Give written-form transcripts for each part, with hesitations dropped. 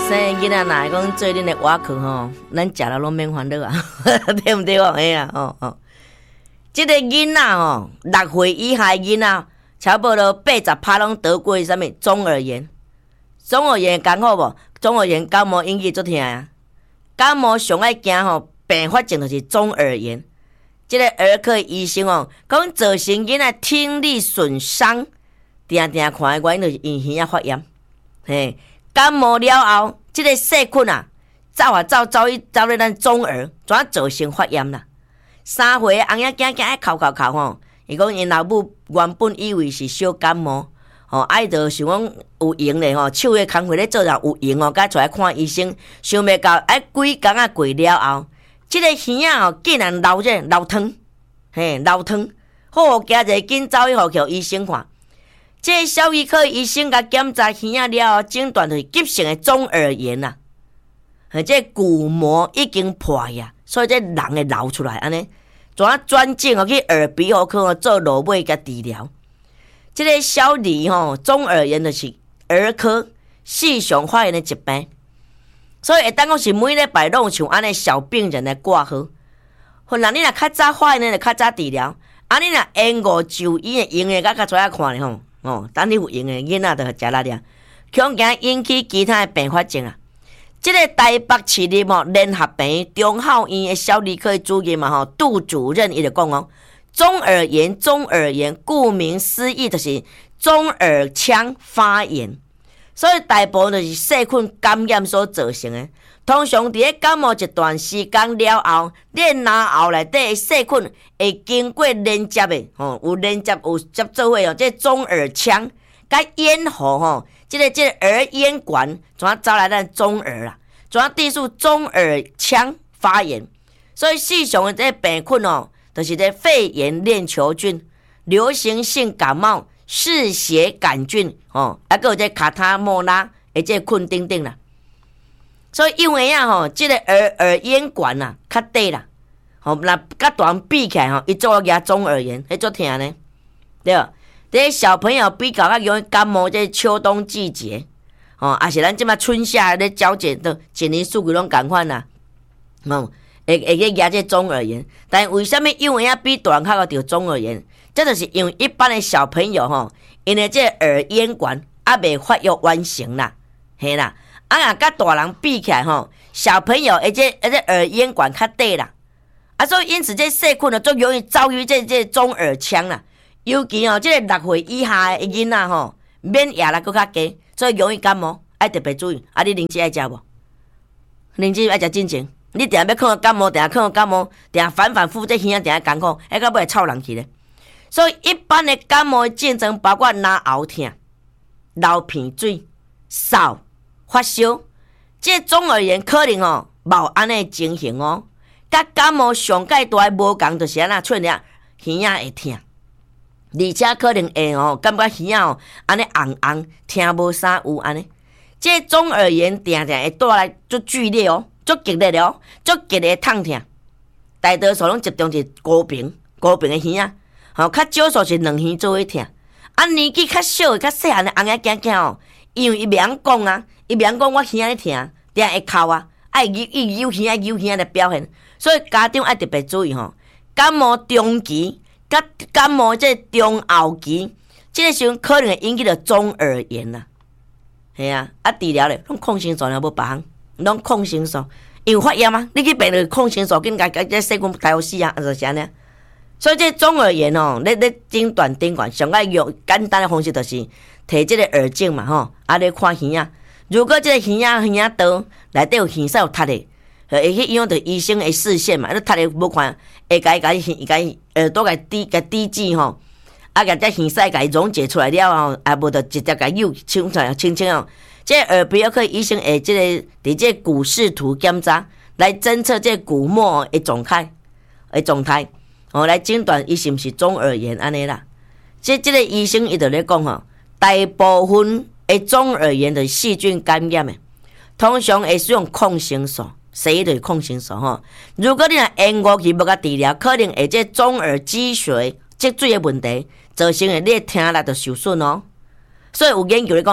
生囡仔若会讲做恁的瓦壳吼，咱食了拢免烦恼啊，对毋对哦？嘿啊，即个囡仔吼，6岁以下的囡仔，差不多80%拢得过啥物中耳炎。中耳炎讲好无？中耳炎感冒引起足疼啊！感冒上爱惊吼，并发症就是中耳炎。即个儿科医生哦，讲造成囡仔听力损伤，定定看的原因就是因耳仔发炎。嘿，感冒了后，即个细菌啊，走咧咱中耳，怎造成发炎啦？3岁的翁仔囝囝爱哭吼，伊讲因老母原本以为是小感冒，爱着想讲有用咧吼，手的工课咧做人有用哦，甲出来看医生，想袂到几工啊过了后，即个耳仔竟然流汤，嘿，流汤，好家者紧走去互叫医生看。这个小儿科医生甲检查耳仔了后，诊断就是急性的中耳炎啦。这鼓膜已经破呀，所以这人会流出来安尼。怎转诊去耳鼻喉科做落尾甲治疗。这个小儿中耳炎就是儿科细熊发炎的疾病，所以会当讲是每礼拜拢像安尼小病人来挂号。或若你若较早发现就较早治疗，你若延误就医的用的较出来看咧等你有用的囡仔就食力了，恐惊引起其他的并发症啊。这个台北市立联合病院中浩医的小儿科主任杜主任伊就讲哦，中耳炎顾名思义就是中耳腔发炎，所以大部分就是细菌感染所造成的。通常伫咧感冒一段时间了后，你然后内底的细菌会经过连接的有接做伙这中耳腔甲咽喉这个耳咽管怎走来咱中耳啦，怎致使中耳腔发炎。所以细常的这病菌就是这肺炎链球菌、流行性感冒、嗜血杆菌还有这卡塔莫拉的这菌等等啦。所以因为这个耳咽管较短啦，那较大闭起来伊做个中耳炎，迄足疼呢，对吧？这小朋友比较容易感冒，这秋冬季节也是咱即马春夏咧交接的一年四季拢共款啦，会去惹这中耳炎。但为什么幼儿园比大人较得中耳炎？这就是因为一般的小朋友因为这耳咽管未发育完成啦，嘿啦。甲大人比起来小朋友这耳咽管较短啦，所以因此这细菌就容易遭遇这中耳腔啦。尤其这个6岁以下的囡仔免疫力佫较低，所以容易感冒，爱特别注意。你零食爱食无？零食爱食真正，你定要看感冒，定反复复这耳仔定艰苦，到尾臭人去咧。所以一般的感冒的症状包括哪喉痛、流鼻水、嗽。发烧，这中耳炎可能无安尼情形甲感冒上界大无共，就是安那出现耳仔会痛，而且可能会感觉耳仔安尼红，听无啥有安尼。这中耳炎定会带来足剧烈足激烈足激烈的痛痛，大多数拢集中是高频的耳仔，较少数是两耳做伙痛。年纪较小的较细汉的翁仔囝囝因为伊袂晓讲啊。伊袂晓讲我耳仔咧疼，定会哭啊，爱扭耳仔来表现，所以家长爱特别注意感冒中期甲感冒这中后期，这个时阵可能会引起着中耳炎啦。系啊，治疗咧，拢抗生素了无别项，拢抗生素，因为发炎啊，你去病了抗生素，紧甲这细菌开互死啊，就是安尼。所以这中耳炎咧诊断顶管上爱用简单的方式，就是摕这个耳镜嘛咧看耳仔。如果这个耳仔刀内底有耳屎有塌的，会去影响到医生的视线嘛？你塌的无看，会甲耳朵甲滴剂甲这耳屎甲伊溶解出来了后，无就直接甲伊清出来清这耳鼻喉科医生会这个伫这骨视图检查来侦测这鼓膜的状态，来诊断伊是毋是中耳炎安尼啦。这个医生伊就咧讲大部分。中耳炎的细菌感染的，通常会使用抗生素，西医就是抗生素如果你若延误去无甲治疗，可能会这中耳积水积水的问题，造成你的听力就受损所以有研究咧讲，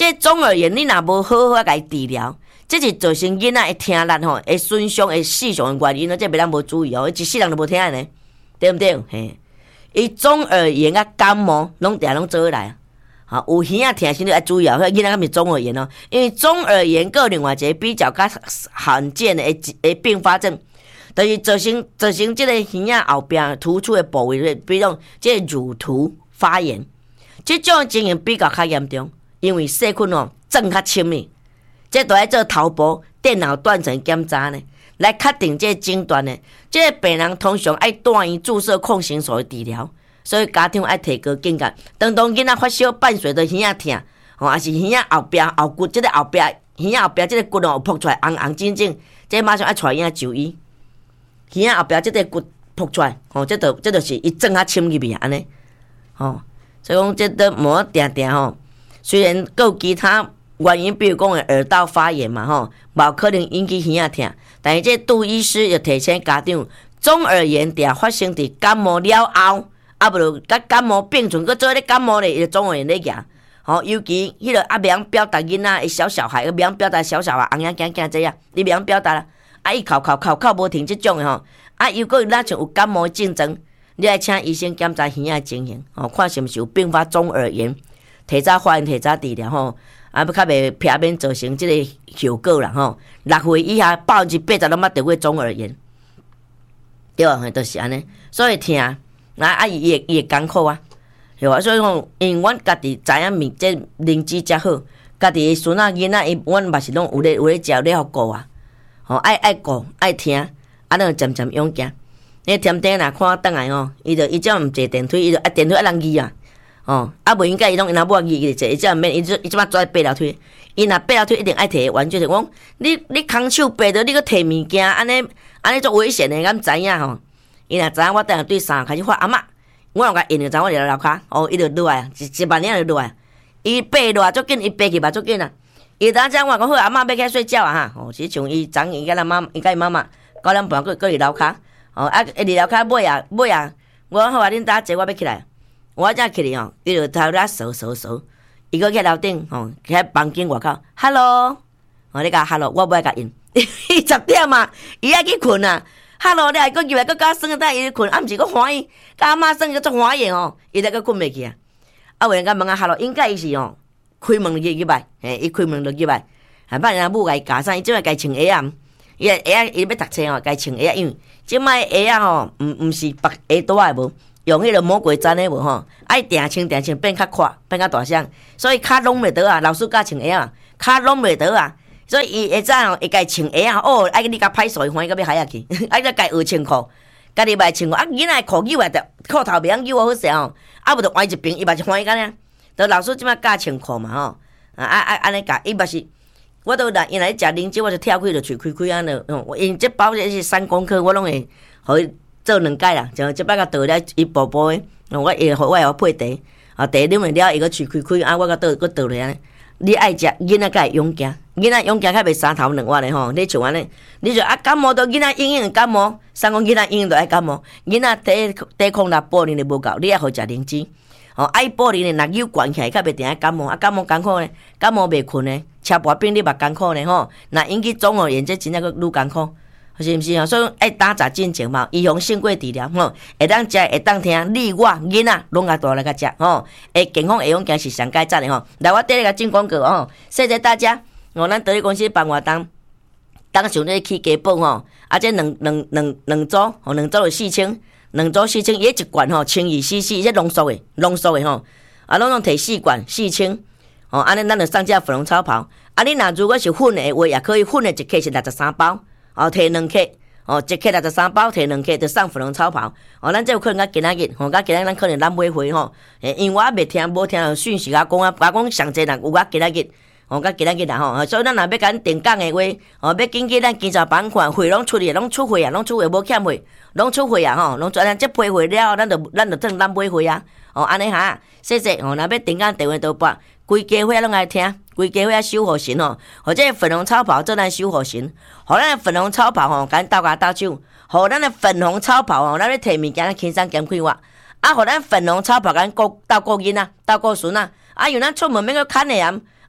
这中耳炎你若无好好甲伊治疗，这是造成囡仔的听力吼会损伤、会死伤的原因咯。这别人无注意哦，一世人都无听的呢，对不对？嘿，伊中耳炎啊、感冒拢定拢做来啊。好，有耳仔疼先要注意哦，囡仔敢是中耳炎哦，因为中耳炎个另外一个比较较罕见的并发症，就是造成这个耳仔后边突出的部位，比如这个乳突发炎，这种情形比较较严重，因为细菌哦种较深呢，这都要做头部电脑断层检查呢，来确定这个诊断呢。这个病人通常爱带伊注射抗生素的治疗。所以家长爱提高警觉，当囡仔发烧伴随着耳仔疼，还是耳仔后边后骨，这个后边耳仔后边这个骨哦扑出来红红肿肿，这马上爱带囡仔就医。耳仔后边这个骨扑出来，这就是伊种较深入去安尼，所以讲这都无定定虽然还有其他原因，比如讲的耳道发炎嘛无可能引起耳仔疼，但是这杜医师要提醒家长，中耳炎定发生伫感冒了后。无就甲感冒并存，佮做咧感冒咧，伊就中耳炎咧举。尤其迄个袂晓表达囡仔小孩，袂晓表达小孩红眼镜这样，你袂晓表达啦。伊哭无停即种诶如果若像有感冒症状，你来请医生检查耳仔情形，看是毋是有并发中耳炎，提早发现提早治疗较袂避免造成即个后果啦6岁以下80%拢捌得过中耳炎，对啊，就是安尼，所以听。伊会艰苦啊，对吧？所以讲，因为阮家己知影这灵芝才好，家己的孙仔囡仔，阮嘛是拢有咧食咧互顾啊，爱顾爱听，就渐渐勇行。你天顶若看倒来伊只毋坐电梯，伊电梯人移啊，无应该伊拢因阿母移伊就坐，伊只免伊即摆做爬楼梯，伊若爬楼梯一定爱摕玩具，就讲你空手爬着，你搁摕物件，安尼足危险的，敢知影伊若知影我等下对衫开始发阿嬷，我若甲因就知我伫楼骹，伊就落来，一万年就落来。伊爬落来足紧，伊爬起嘛足紧啊。伊当阵我讲好阿嬷要起来睡觉啊是像伊昨伊甲伊妈妈9点半搁伫楼骹，伫楼骹尾啊，我好啊，恁搭坐我要起来，我才起来伊就头咧扫，伊搁去楼顶去房间外口 ，hello， 你甲 hello， 我不爱甲因，伊10点啊，伊爱去困啊。Hello， 你还佫入来，佫甲耍等伊困，毋是佫欢喜，甲阿妈耍佫足欢喜伊才佫困袂去啊。有人甲问Hello， 应该伊是开门就入来，伊开门就入来，摆人母甲伊教啥，伊即摆家穿鞋啊，伊要读册家穿鞋啊，因为即摆鞋啊毋是白鞋带诶无，用迄个魔鬼毡诶无爱定穿变较宽，变较大声，所以骹拢袂倒啊。老师教穿鞋啊，骹拢袂倒啊。所以伊会知会家穿鞋啊，爱你甲歹势，伊欢喜到要海下去，爱再家学穿裤，家己袂穿裤，囡仔裤扭来着，裤头袂晓扭好势无就歪一边，伊嘛是欢喜干呢。就老师即摆教穿裤嘛安尼教，伊嘛是，我都因来食灵芝，我就跳开就喙开安尼，因这包这是3公克，我拢会互伊做2摆啦，就即摆甲倒了一步步的，我会配茶，茶啉完了伊个喙开，我甲倒落安尼。你爱食囡仔才会勇行，囡仔勇行较袂3头2尾的你像安尼，你就感冒到囡仔硬硬感冒，3讲囡仔硬硬就爱感冒，囡仔抵抗力保龄的无够，你爱互食灵芝。爱保龄的若有关起来，较袂定爱感冒，感冒艰苦呢，感冒袂困呢，车跋病你嘛艰苦呢若引起中耳炎，这真正佫愈艰苦。是毋是所以爱打杂进前嘛，预防胜过治疗会当食会当听，你我囡仔拢甲大来甲食会健康会用行是上佳赞的来，我第一个进广告谢谢大家咱德利公司办活动，当上咧去家宝这两组2组就4000，2组4000，伊一罐1200cc，这浓缩的拢摕4罐4000安尼咱就送这粉红超跑你若如果是粉的话，也可以粉的一克是63包。摕2克，一克63包，摕2克就送粉红超跑。咱这有可能甲今仔日，甲今仔日咱可能咱买回因为我未听无听讯息讲上济人有甲今仔日，甲今仔日啦所以咱若要甲咱定岗的话，要紧去咱基层板块会拢出去，拢出货无欠货，拢出货啊拢做咱这批货了，咱就算咱买货啊。安尼谢谢若要定岗电话都拨，规家伙拢爱听。规家伙守护神或者粉红超跑做咱守护神，互咱的粉红超跑甲咱斗手，互咱的粉红超跑咱咧摕物件轻松减快活，互咱粉红超跑甲咱斗顾囡仔，斗顾孙因为咱出门免去牵的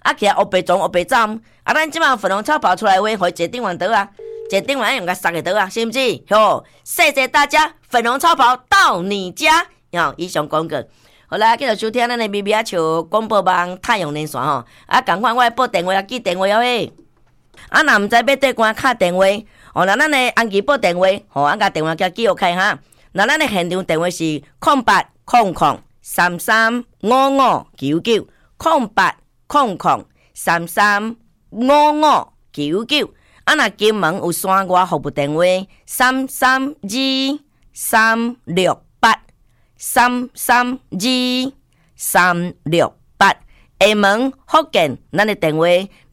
啊，起来黑白撞黑白走，啊，咱即马粉红超跑出来话，互坐顶完倒啊，坐顶完用甲杀个倒啊，是毋是？吼，谢谢大家，粉红超跑到你家。以上广告。好啦，继续收听咱的咪咪啊笑广播网太阳连线吼，啊，共款我报电话啊，记电话嘿。啊，若毋知要对官敲电话，哦，那咱的安琪报电话，吼，甲电话叫记录开哈。那咱的现场电话是0800335599 0800335599。啊，若金门有山外服务电话332368。厦门福建，咱的电话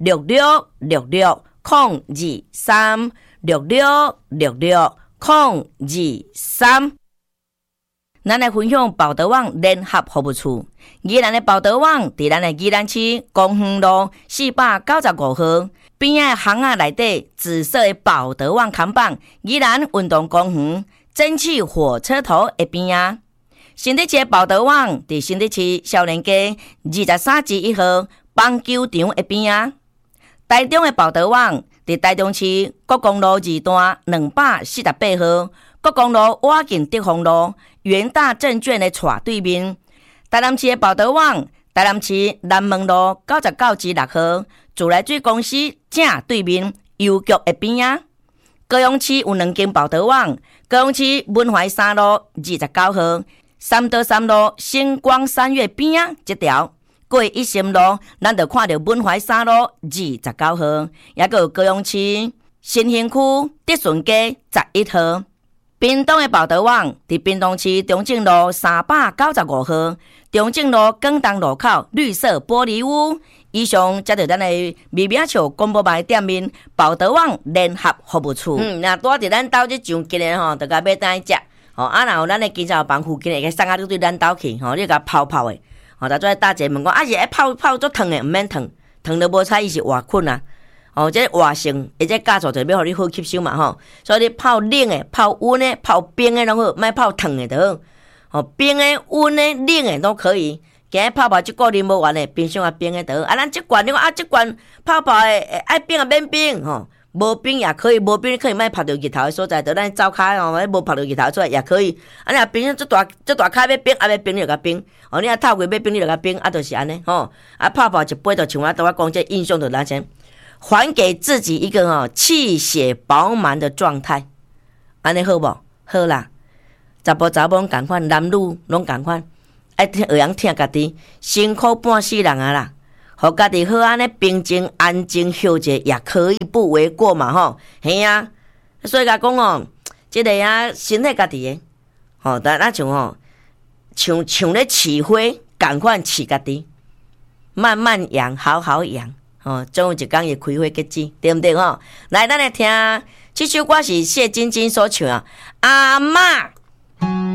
6666022366660223。咱来分享报道网联合服务处。宜兰的报道网伫咱的宜兰市公园路495号边仔巷仔内底，紫色的报道网看板，宜兰运动公园蒸汽火车头的边仔。新竹市报道网伫新竹市少年街23-1号棒球场的边仔。台中的报道网伫台中市国公路2段248号国公路瓦近德丰路元大证券的斜对面。台南市的报道网，台南市南门路99-6号自来水公司正对面邮局的边仔。高雄市有2间报道网，高雄市文怀3路29号3道3路星光三月边仔这条。过一心路，咱就看到文怀3路29号，也有高雄市新兴区德顺街11号。屏东的报道网伫屏东市中正路395号，中正路广东路口绿色玻璃屋。以上才是咱的咪咪笑广播网店面报道网联合服务处。那住伫咱兜这上今日吼，就甲买单食。吼，啊，若有咱的金朝房附近会送啊，你对咱兜去，吼，你甲泡泡的。吼，大做大姐问讲，啊是爱泡足烫的，毋免烫，烫都无彩，伊是活菌啊。哦，这活性，而且加做就要互你好吸收嘛吼。所以你泡冷的、泡温的、泡冰的拢好，莫泡烫的就好。哦，冰的、温的、冷的都可以。今日泡泡一个啉无完的，冰箱啊冰的就好。啊，咱即罐你讲啊，即罐泡泡的爱冰啊免冰吼，无冰也可以，无冰你可以莫泡到日头的所在，就咱走开哦，无泡到日头出来也可以。啊，你冰箱这大开要冰，啊要冰你就甲冰。哦，你若透过要冰你就甲冰，啊就是安尼吼。啊，泡泡一杯就像我讲这印象就拿钱。还给自己一个气血饱满的状态，安尼好无？好啦，查甫查某共款，男女拢共款，爱学样听家己，辛苦半世人啊啦，互家己好安尼平静安静休息也可以不为过嘛吼，嘿啊，所以甲讲哦，这个啊身体家己的，吼，但那像像咧饲花共款饲家己，慢慢养，好好养。哦，总有一天会开花结籽，对不对吼？来，咱来听这首歌是谢晶晶所唱啊，阿嬷。